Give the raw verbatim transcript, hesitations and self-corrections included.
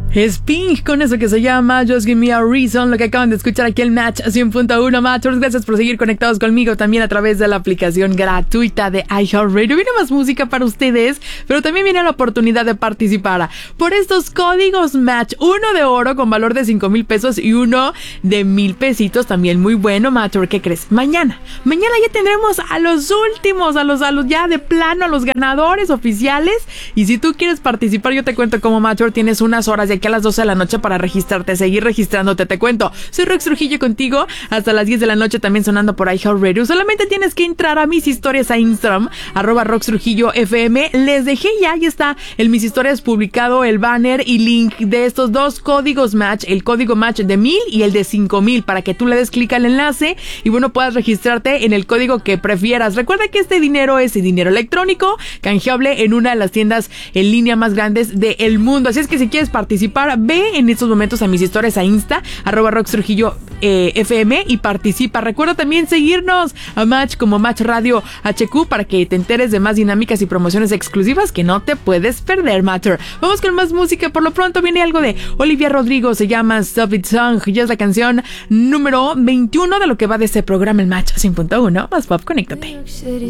Es Pink con eso que se llama Just Give Me a Reason, lo que acaban de escuchar aquí el Match cien punto uno Matchers. Gracias por seguir conectados conmigo también a través de la aplicación gratuita de iHeartRadio. Viene más música para ustedes, pero también viene la oportunidad de participar por estos códigos Match, uno de oro con valor de cinco mil pesos y uno de mil pesitos, también muy bueno. Matcher, ¿qué crees? Mañana, mañana ya tendremos a los últimos, a los, a los ya de plano, a los ganadores oficiales. Y si tú quieres participar, yo te cuento cómo, Matcher, tienes unas horas de aquí a las doce de la noche para registrarte, seguir registrándote, te cuento. Soy Rox Trujillo contigo hasta las diez de la noche, también sonando por iHeartRadio. Solamente tienes que entrar a mis historias a Instagram, arroba Rox Trujillo F M. Les dejé ya, ya está en mis historias publicado el banner y link de estos dos códigos Match, el código Match de mil y el de cinco mil, para que tú le des clic al enlace y bueno, puedas registrarte en el código que prefieras. Recuerda que este dinero es dinero electrónico, canjeable en una de las tiendas en línea más grandes del mundo. Así es que si quieres participar, ve en estos momentos a mis historias a Insta, arroba Rox Trujillo eh, F M, y participa. Recuerda también seguirnos a Match como Match Radio H Q para que te enteres de más dinámicas y promociones exclusivas que no te puedes perder, Matcher. Vamos con más música. Por lo pronto viene algo de Olivia Rodrigo, se llama Stop It Song. Ya es la canción número veintiuno de lo que va de este programa, el Match cien punto uno. Más pop, conéctate.